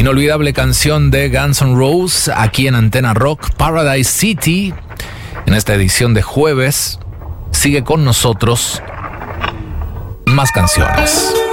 Inolvidable canción de Guns N' Roses aquí en Antena Rock. Paradise City, en esta edición de jueves, sigue con nosotros más canciones.